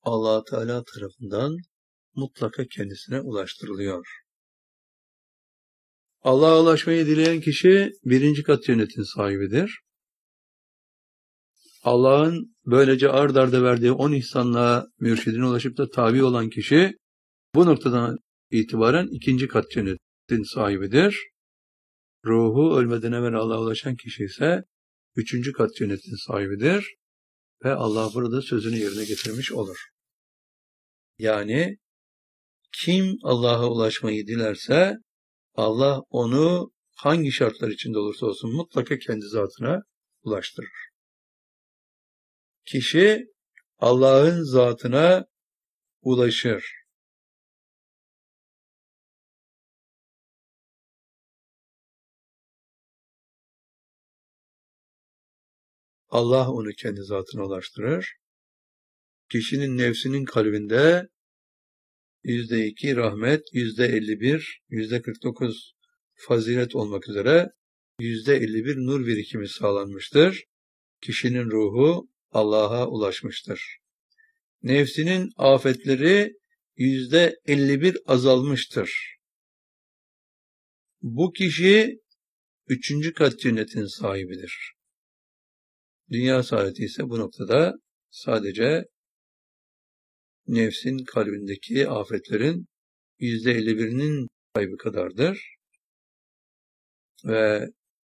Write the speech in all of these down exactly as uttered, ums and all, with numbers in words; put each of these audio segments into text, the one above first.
Allah Teala tarafından mutlaka kendisine ulaştırılıyor. Allah'a ulaşmayı dileyen kişi birinci kat cennetin sahibidir. Allah'ın böylece ard arda verdiği on ihsanla mürşidine ulaşıp da tabi olan kişi bu noktadan itibaren ikinci kat cennetin sahibidir. Ruhu ölmeden evvel Allah'a ulaşan kişi ise üçüncü kat cennetin sahibidir ve Allah burada sözünü yerine getirmiş olur. Yani kim Allah'a ulaşmayı dilerse Allah onu hangi şartlar içinde olursa olsun mutlaka kendi zatına ulaştırır. Kişi Allah'ın zatına ulaşır. Allah onu kendi zatına ulaştırır. Kişinin nefsinin kalbinde yüzde iki rahmet, yüzde elli bir, yüzde kırk dokuz fazilet olmak üzere yüzde elli bir nur birikimi sağlanmıştır. Kişinin ruhu Allah'a ulaşmıştır. Nefsinin afetleri yüzde elli bir azalmıştır. Bu kişi üçüncü kat cennetin sahibidir. Dünya saadeti ise bu noktada sadece nefsin kalbindeki afetlerin yüzde elli birinin kaybı kadardır. Ve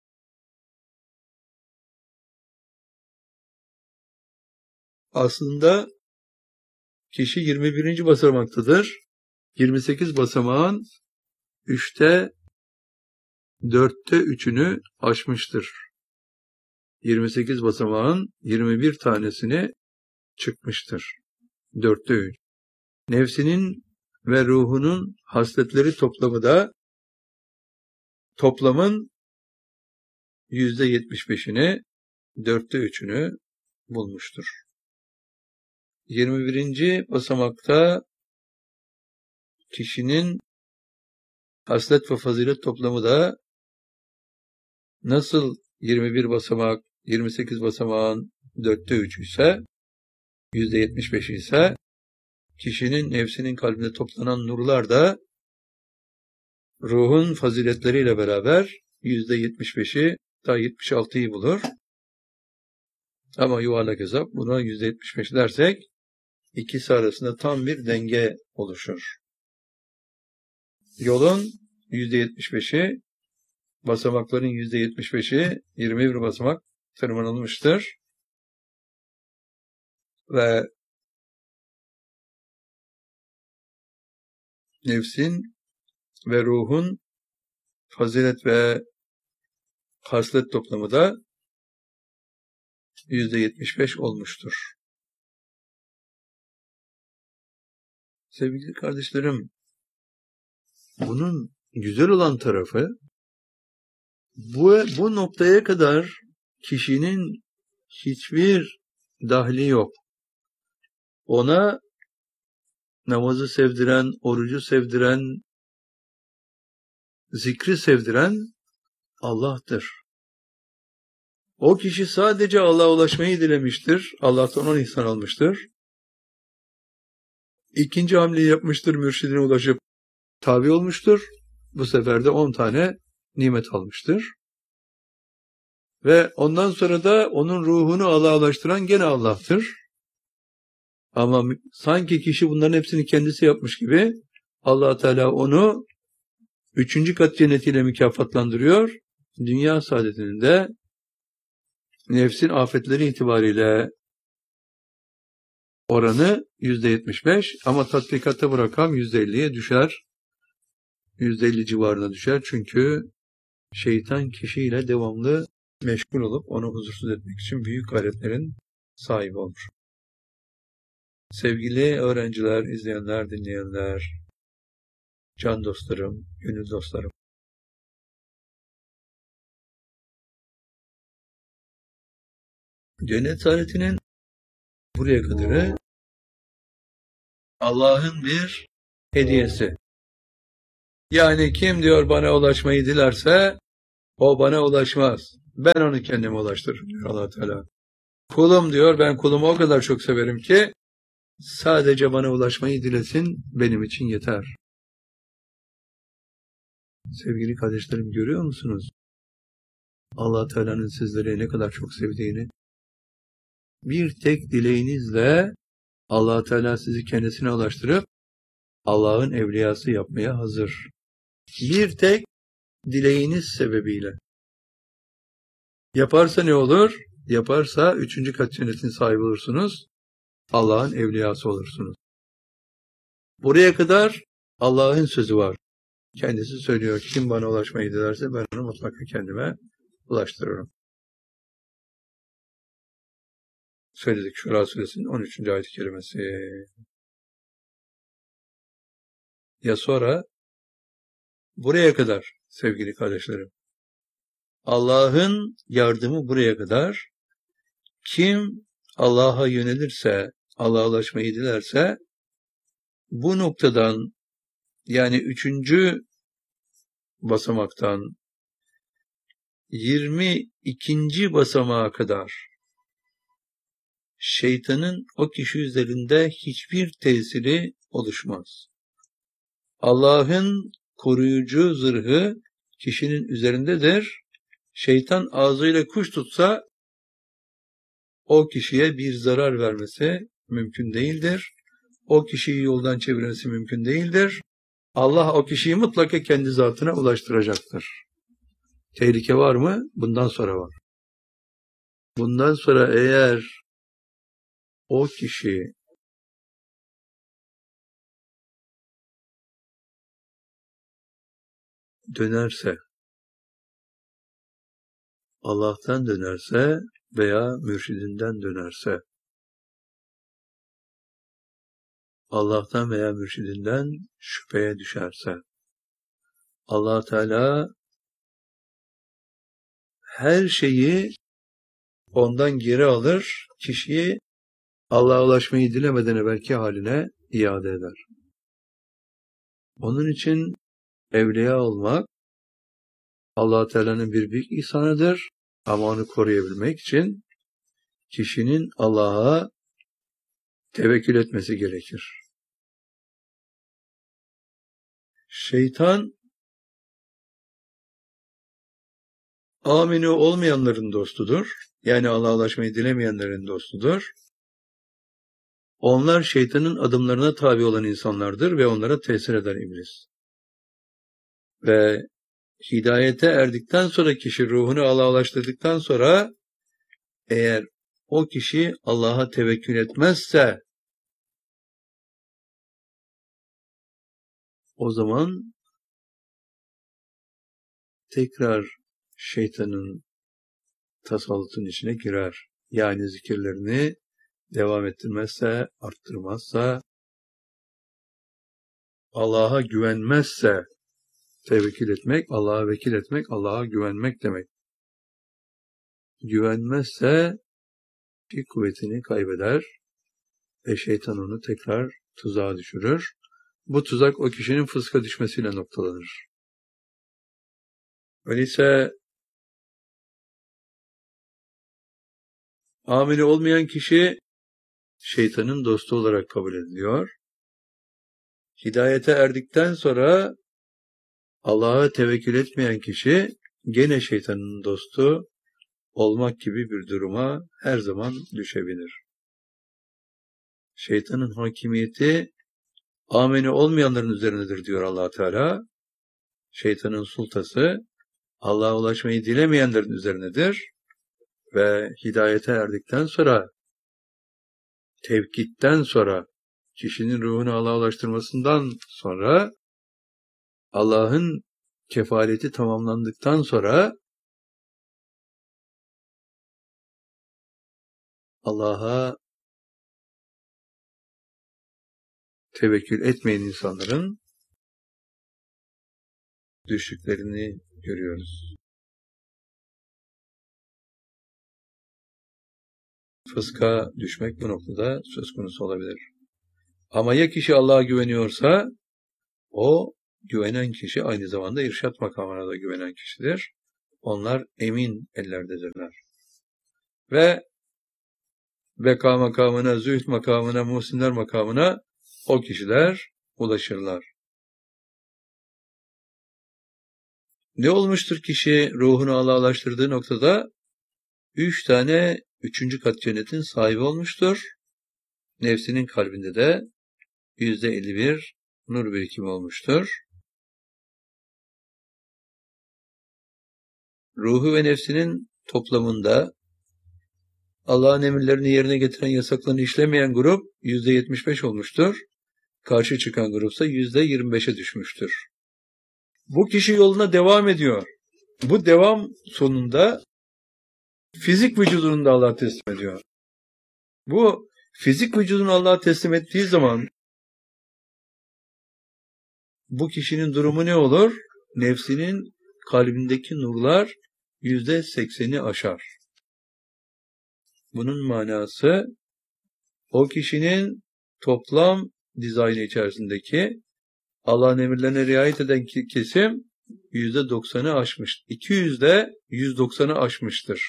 aslında kişi yirmi birinci basamaktadır. yirmi sekiz basamağın üçte dörtte üçünü aşmıştır. yirmi sekiz basamağın yirmi bir tanesini çıkmıştır. Dörtte üç. Nefsinin ve ruhunun hasletleri toplamı da toplamın yüzde yetmiş beşini, dörtte üçünü bulmuştur. yirmi birinci basamakta kişinin haslet ve fazilet toplamı da nasıl yirmi bir basamak, yirmi sekiz basamağın dörtte üçü ise, yüzde yetmiş beşi ise, kişinin nefsinin kalbinde toplanan nurlar da ruhun faziletleriyle beraber yüzde yetmiş beşi da yetmiş altıyı bulur. Ama yuvarlak hesap buna yüzde yetmiş beş dersek ikisi arasında tam bir denge oluşur. Yolun yüzde yetmiş beşi, basamakların yüzde yetmiş beşi yirmi bir basamak tırmanılmıştır. Ve nefsin ve ruhun fazilet ve haslet toplamı da yüzde yetmiş beş olmuştur. Sevgili kardeşlerim, bunun güzel olan tarafı bu, bu noktaya kadar kişinin hiçbir dahli yok. Ona namazı sevdiren, orucu sevdiren, zikri sevdiren Allah'tır. O kişi sadece Allah'a ulaşmayı dilemiştir. Allah'tan on ihsan almıştır. İkinci hamleyi yapmıştır, mürşidine ulaşıp tabi olmuştur. Bu sefer de on tane nimet almıştır. Ve ondan sonra da onun ruhunu Allah'a ulaştıran gene Allah'tır. Ama sanki kişi bunların hepsini kendisi yapmış gibi Allah Teala onu üçüncü kat cennetiyle mükafatlandırıyor. Dünya saadetinin de nefsin afetleri itibariyle oranı yüzde yetmiş beş ama tatbikatta bu rakam yüzde elliye düşer. yüzde elli civarına düşer. Çünkü şeytan kişiyle devamlı meşgul olup onu huzursuz etmek için büyük gayretlerin sahibi olur. Sevgili öğrenciler, izleyenler, dinleyenler, can dostlarım, gönül dostlarım. Cennet saadetinin buraya kadarı Allah'ın bir hediyesi. Yani kim diyor bana ulaşmayı dilerse o bana ulaşmaz. Ben onu kendime ulaştırırım diyor Allah Teala. Kulum diyor, ben kulumu o kadar çok severim ki Sadece bana ulaşmayı dilesin, benim için yeter. Sevgili kardeşlerim, görüyor musunuz? Allah Teala'nın sizleri ne kadar çok sevdiğini. Bir tek dileğinizle Allah Teala sizi kendisine ulaştırıp Allah'ın evliyası yapmaya hazır. Bir tek dileğiniz sebebiyle. Yaparsa ne olur? Yaparsa üçüncü kat cennetin sahibi olursunuz. Allah'ın evliyası olursunuz. Buraya kadar Allah'ın sözü var. Kendisi söylüyor. Kim bana ulaşmayı dilerse ben onu mutlaka kendime ulaştırırım. Söyledik Şura Suresinin on üçüncü ayet-i kerimesi. Ya sonra buraya kadar sevgili kardeşlerim. Allah'ın yardımı buraya kadar. Kim Allah'a yönelirse, Allah'a ulaşmayı dilerse bu noktadan yani üçüncü basamaktan yirmi ikinci basamağa kadar şeytanın o kişi üzerinde hiçbir tesiri oluşmaz. Allah'ın koruyucu zırhı kişinin üzerindedir. Şeytan ağzıyla kuş tutsa o kişiye bir zarar vermesi mümkün değildir. O kişiyi yoldan çevirmesi mümkün değildir. Allah o kişiyi mutlaka kendi zatına ulaştıracaktır. Tehlike var mı? Bundan sonra var. Bundan sonra eğer o kişi dönerse, Allah'tan dönerse veya mürşidinden dönerse, Allah'tan veya mürşidinden şüpheye düşerse, Allah Teala her şeyi ondan geri alır, kişiyi Allah'a ulaşmayı dilemeden evvelki haline iade eder. Onun için evliya olmak Allah Teala'nın bir büyük ihsanıdır ama onu koruyabilmek için kişinin Allah'a tevekkül etmesi gerekir. Şeytan aminu olmayanların dostudur. Yani Allah'a ulaşmayı dilemeyenlerin dostudur. Onlar şeytanın adımlarına tabi olan insanlardır ve onlara tesir eder iblis. Ve hidayete erdikten sonra kişi ruhunu Allah'a ulaştırdıktan sonra eğer o kişi Allah'a tevekkül etmezse o zaman tekrar şeytanın tasallutun içine girer. Yani zikirlerini devam ettirmezse, arttırmazsa, Allah'a güvenmezse, tevekkül etmek, Allah'a vekil etmek, Allah'a güvenmek demek. Güvenmezse ki kuvvetini kaybeder ve şeytan onu tekrar tuzağa düşürür. Bu tuzak o kişinin fıska düşmesiyle noktalanır. Öyleyse ameli olmayan kişi şeytanın dostu olarak kabul ediliyor. Hidayete erdikten sonra Allah'a tevekkül etmeyen kişi gene şeytanın dostu olmak gibi bir duruma her zaman düşebilir. Şeytanın hakimiyeti ameni olmayanların üzerindedir diyor Allah Teala. Şeytanın sultası Allah'a ulaşmayı dilemeyenlerin üzerindedir ve hidayete erdikten sonra tevkitten sonra kişinin ruhunu Allah'a ulaştırmasından sonra Allah'ın kefaleti tamamlandıktan sonra Allah'a tevekkül etmeyen insanların düştüklerini görüyoruz. Fıska düşmek bu noktada söz konusu olabilir. Ama ya kişi Allah'a güveniyorsa o güvenen kişi aynı zamanda irşat makamına da güvenen kişidir. Onlar emin ellerdedirler. Ve beka makamına, zühd makamına, muhsinler makamına o kişiler ulaşırlar. Ne olmuştur kişi ruhunu Allah'laştırdığı noktada? Üç tane üçüncü kat cennetin sahibi olmuştur. Nefsinin kalbinde de yüzde elli bir nur birikimi olmuştur. Ruhu ve nefsinin toplamında Allah'ın emirlerini yerine getiren, yasaklarını işlemeyen grup yüzde yetmiş beş olmuştur. Karşı çıkan grupsa yüzde yirmi beşe düşmüştür. Bu kişi yoluna devam ediyor. Bu devam sonunda fizik vücudunu da Allah'a teslim ediyor. Bu fizik vücudunu Allah'a teslim ettiği zaman bu kişinin durumu ne olur? Nefsinin kalbindeki nurlar yüzde sekseni aşar. Bunun manası o kişinin toplam dizaynı içerisindeki Allah'ın emirlerine riayet eden kesim yüzde doksanı aşmış. iki yüzde yüz doksanı aşmıştır.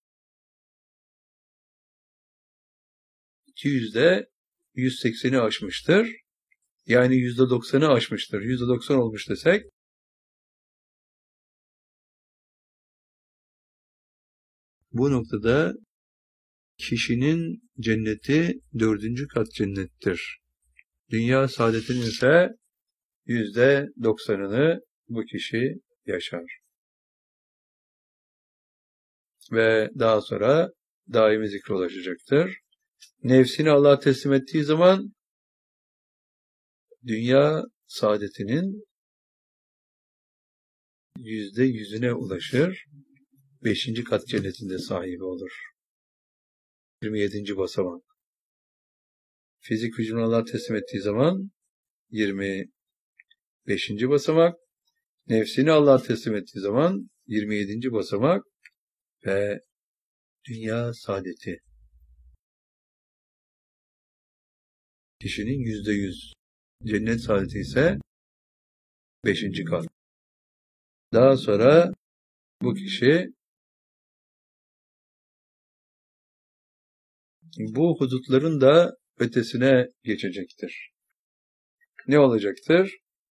iki yüzde yüz sekseni aşmıştır. Yani yüzde doksanı aşmıştır. yüzde doksan olmuş desek bu noktada kişinin cenneti dördüncü kat cennettir. Dünya saadetinin ise yüzde doksanını bu kişi yaşar. Ve daha sonra daimi zikre ulaşacaktır. Nefsini Allah'a teslim ettiği zaman dünya saadetinin yüzde yüzüne ulaşır. Beşinci kat cennetinde sahibi olur. yirmi yedinci basamak. Fizik vücudunu Allah'a teslim ettiği zaman yirmi beşinci basamak. Nefsini Allah'a teslim ettiği zaman yirmi yedinci basamak ve dünya saadeti. Kişinin yüzde yüz. Cennet saadeti ise beşinci kat. Daha sonra bu kişi bu hudutların da ötesine geçecektir. Ne olacaktır?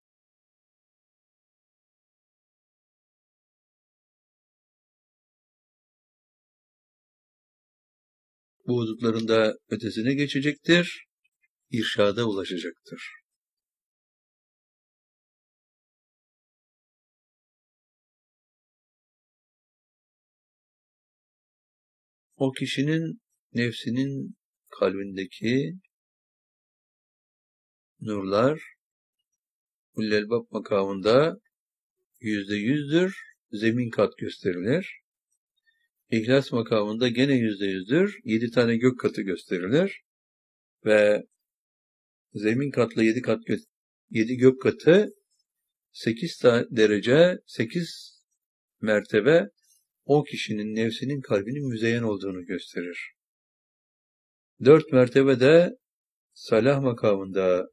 Bu hudutların da ötesine geçecektir. İrşada ulaşacaktır. O kişinin nefsinin kalbindeki nurlar Ullelbab makamında yüzde yüzdür, zemin kat gösterilir. İhlas makamında gene yüzde yüzdür, yedi tane gök katı gösterilir. Ve zemin katla yedi kat, yedi gök katı sekiz derece, sekiz mertebe o kişinin nefsinin kalbinin müzeyyen olduğunu gösterir. Dört mertebe de salah makamında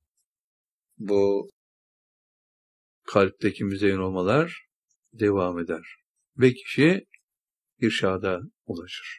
bu kalpteki müzeyyen olmalar devam eder. Ve kişi irşada ulaşır.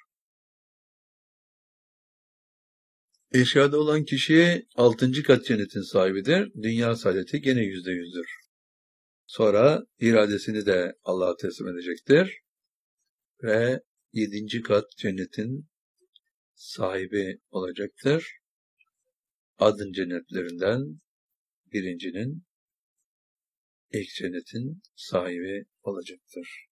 İrşada olan kişi altıncı kat cennetin sahibidir. Dünya saadeti gene yüzde yüzdür. Sonra iradesini de Allah'a teslim edecektir. Ve yedinci kat cennetin sahibi olacaktır. Adın cennetlerinden birincinin ilk cennetin sahibi olacaktır.